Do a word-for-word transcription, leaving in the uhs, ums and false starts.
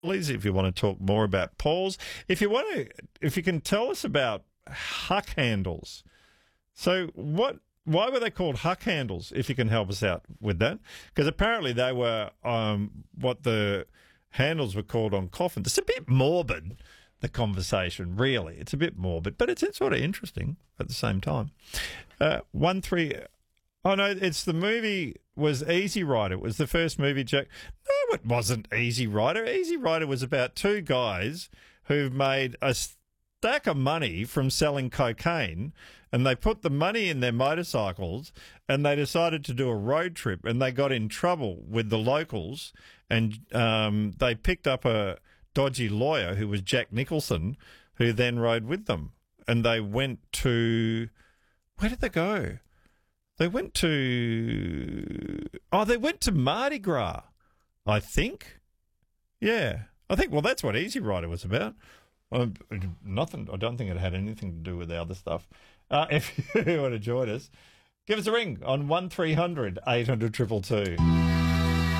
Please, if you want to talk more about Paul's, if you want to, if you can tell us about huck handles. So what? Why were they called huck handles? If you can help us out with that, because apparently they were um, what the handles were called on coffins. It's a bit morbid, the conversation. Really, it's a bit morbid, but it's, it's sort of interesting at the same time. Uh, one three. Oh no, it's the movie was Easy Rider. It was the first movie. Jack. No, it wasn't Easy Rider. Easy Rider was about two guys who've made a stack of money from selling cocaine, and they put the money in their motorcycles, and they decided to do a road trip, and they got in trouble with the locals, and um, they picked up a dodgy lawyer who was Jack Nicholson, who then rode with them, and they went to where did they go? They went to, oh, they went to Mardi Gras, I think. Yeah, I think, well, that's what Easy Rider was about. Um, nothing, I don't think it had anything to do with the other stuff. Uh, if you want to join us, give us a ring on one three hundred eight hundred two two two.